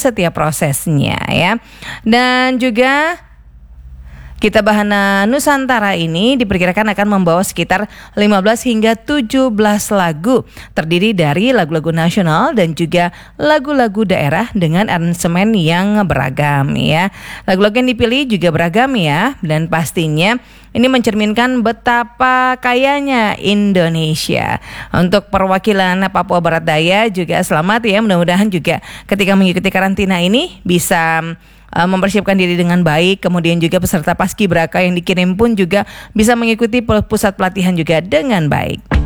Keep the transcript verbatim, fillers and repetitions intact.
setiap prosesnya ya. Dan juga Gita Bahana Nusantara ini diperkirakan akan membawa sekitar lima belas hingga tujuh belas lagu, terdiri dari lagu-lagu nasional dan juga lagu-lagu daerah dengan aransemen yang beragam ya. Lagu-lagu yang dipilih juga beragam ya, dan pastinya ini mencerminkan betapa kayanya Indonesia. Untuk perwakilan Papua Barat Daya juga selamat ya, mudah-mudahan juga ketika mengikuti karantina ini bisa mempersiapkan diri dengan baik. Kemudian juga peserta paskibraka yang dikirim pun juga bisa mengikuti pusat pelatihan juga dengan baik.